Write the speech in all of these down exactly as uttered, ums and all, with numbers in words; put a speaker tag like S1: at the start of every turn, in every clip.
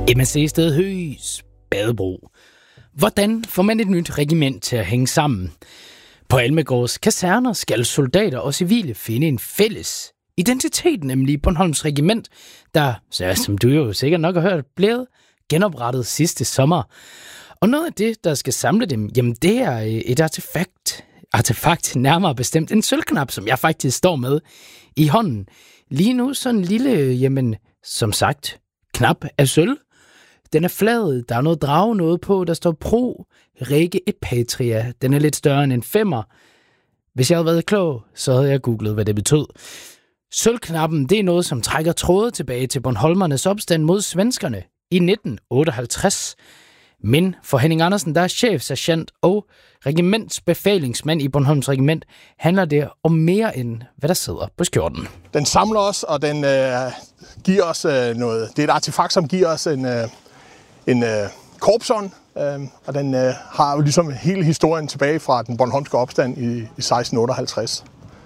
S1: M S C Sted Høs, Badebro. Hvordan får man et nyt regiment til at hænge sammen? På Almegårds kaserner skal soldater og civile finde en fælles identitet, nemlig Bornholms regiment, der, så som du jo sikkert nok har hørt, blev genoprettet sidste sommer. Og noget af det, der skal samle dem, jamen det er et artefakt, artefakt nærmere bestemt en sølvknap, som jeg faktisk står med i hånden. Lige nu sådan en lille, jamen som sagt, knap af sølv. Den er flad, der er noget drage noget på, der står Pro Rege et Patria. Den er lidt større end en femmer. Hvis jeg havde været klog, så havde jeg googlet, hvad det betød. Sølvknappen, det er noget, som trækker tråde tilbage til Bornholmernes opstand mod svenskerne i nitten otteoghalvtreds. Men for Henning Andersen, der er chefsergeant og regimentsbefalingsmand i Bornholms regiment, handler det om mere end, hvad der sidder på skjorten.
S2: Den samler os, og den øh, giver os øh, noget. Det er et artefakt, som giver os en, øh, en øh, korpsånd, øh, og den øh, har jo ligesom hele historien tilbage fra den bornholmske opstand i, i seksten otteoghalvtreds.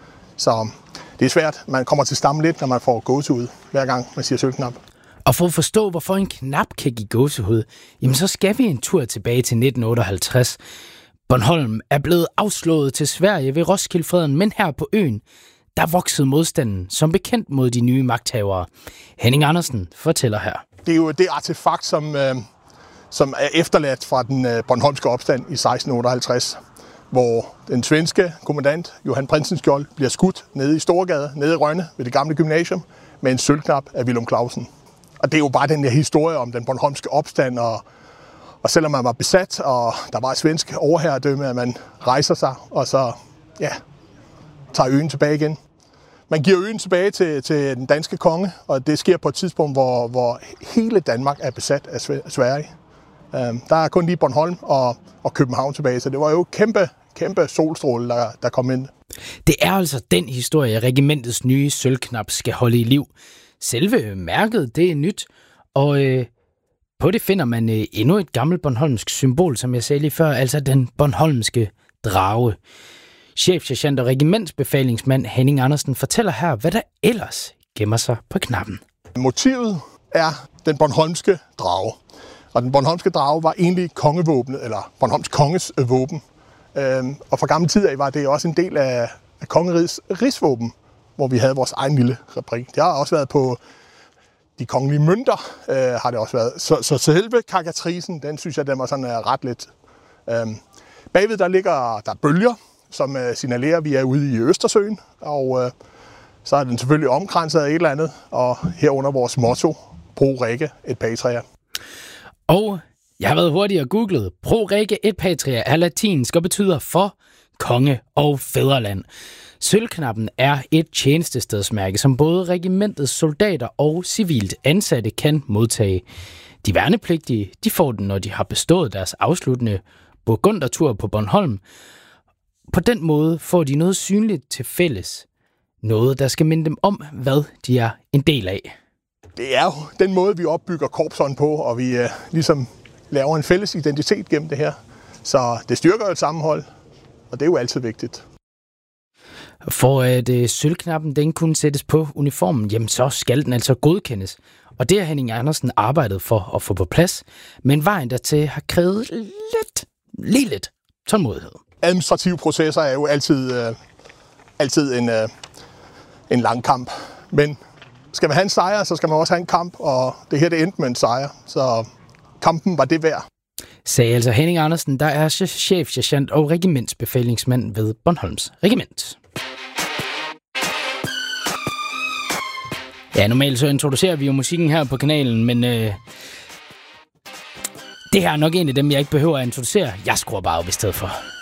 S2: Så det er svært. Man kommer til stamme lidt, når man får gåsehud, hver gang man siger sølvknap.
S1: Og for at forstå, hvorfor en knap kan give gåsehud, jamen så skal vi en tur tilbage til nitten otteoghalvtreds. Bornholm er blevet afslået til Sverige ved Roskildefreden, men her på øen, der voksede modstanden som bekendt mod de nye magthavere. Henning Andersen fortæller her.
S2: Det er jo det artefakt, som, øh, som er efterladt fra den øh, bornholmske opstand i seksten otteoghalvtreds, hvor den svenske kommandant Johan Prinsenskjold bliver skudt nede i Storgade, nede i Rønne ved det gamle gymnasium, med en sølvknap af Willum Clausen. Og det er jo bare den der historie om den bornholmske opstand, og, og selvom man var besat, og der var et svensk overherredømme, at man rejser sig, og så ja, tager øen tilbage igen. Man giver øen tilbage til, til den danske konge, og det sker på et tidspunkt, hvor, hvor hele Danmark er besat af Sverige. Der er kun lige Bornholm og, og København tilbage, så det var jo kæmpe, kæmpe solstråle, der, der kom ind.
S1: Det er altså den historie, regimentets nye sølvknap skal holde i liv. Selve mærket, det er nyt, og øh, på det finder man øh, endnu et gammelt bornholmsk symbol, som jeg sagde lige før, altså den bornholmske drage. Chefsergeant og regimentsbefalingsmand Henning Andersen fortæller her, hvad der ellers gemmer sig på knappen.
S2: Motivet er den bornholmske drage, og den bornholmske drage var egentlig kongevåbnet, eller Bornholms konges våben. Øhm, og fra gammel tid af var det også en del af, af kongerigets rigsvåben, hvor vi havde vores egen lille rubrik. Det har også været på de kongelige mønter, øh, har det også været. Så, så selve kakatrisen, den synes jeg, den var sådan uh, ret lidt. Øhm, bagved der ligger der bølger, som uh, signalerer, at vi er ude i Østersøen, og uh, så er den selvfølgelig omkranset af et eller andet, og herunder vores motto, Pro Rege et Patria.
S1: Og jeg har været hurtig og googlet. Pro Rege et Patria er latinsk og betyder for konge og fædreland. Sølvknappen er et tjenestestedsmærke, som både regimentets soldater og civilt ansatte kan modtage. De værnepligtige, de får den, når de har bestået deres afsluttende burgundertur på Bornholm. På den måde får de noget synligt til fælles. Noget, der skal minde dem om, hvad de er en del af.
S2: Det er jo den måde, vi opbygger korpsånd på, og vi uh, ligesom laver en fælles identitet gennem det her. Så det styrker jo et sammenhold, og det er jo altid vigtigt.
S1: For at øh, sølvknappen den kunne sættes på uniformen, jamen så skal den altså godkendes. Og det har Henning Andersen arbejdet for at få på plads, men vejen dertil har krævet lidt, lige lidt tålmodighed.
S2: Administrative processer er jo altid, øh, altid en, øh, en lang kamp, men skal man have en sejr, så skal man også have en kamp, og det her det endte med en sejr, så kampen var det værd.
S1: Sagde altså Henning Andersen, der er chefsergeant og regimentsbefalingsmand ved Bornholms regiment. Ja, normalt så introducerer vi jo musikken her på kanalen, men øh, det her er nok en af dem, jeg ikke behøver at introducere. Jeg skruer bare op i stedet for.